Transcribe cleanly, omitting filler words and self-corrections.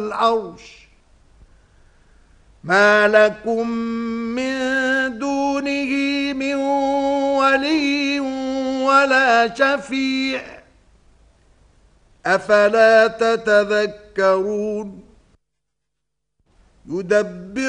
العرش ما لكم من دونه من ولي ولا شفيع أفلا تتذكرون يدبر